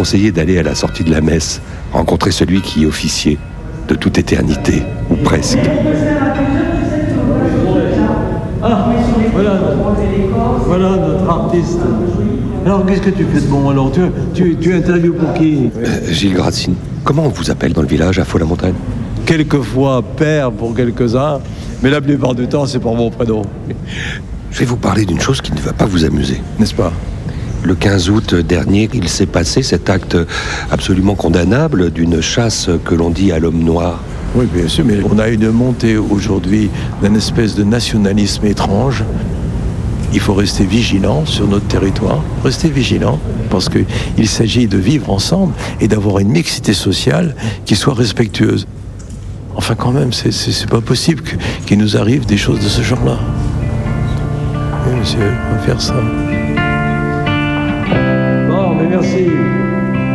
conseillé d'aller à la sortie de la messe, rencontrer celui qui est officier de toute éternité, ou presque. Ah, voilà notre artiste. Alors, qu'est-ce que tu fais de bon alors tu interviews pour qui Gilles Gracine. Comment on vous appelle dans le village à Faux-la-Montagne? Quelquefois père pour quelques-uns, mais la plupart du temps c'est pour mon prénom. Je vais vous parler d'une chose qui ne va pas vous amuser. N'est-ce pas? Le 15 août dernier, il s'est passé cet acte absolument condamnable d'une chasse que l'on dit à l'homme noir. Oui, bien sûr, mais on a une montée aujourd'hui d'un espèce de nationalisme étrange. Il faut rester vigilant sur notre territoire, rester vigilant, parce qu'il s'agit de vivre ensemble et d'avoir une mixité sociale qui soit respectueuse. Enfin, quand même, c'est pas possible qu'il nous arrive des choses de ce genre-là. Oui, monsieur, on va faire ça.